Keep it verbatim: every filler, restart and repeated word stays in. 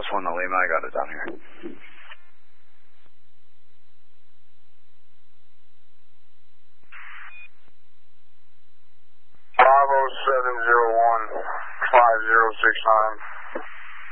one to Lima. I got it down here. five oh seven zero one, five zero six nine.